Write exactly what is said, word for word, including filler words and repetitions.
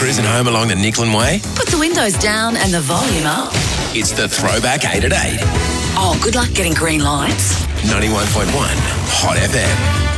Cruising home along the Nickland Way? Put the windows down and the volume up. It's the Throwback eight at eight. Oh, good luck getting green lights. ninety-one point one Hot F M.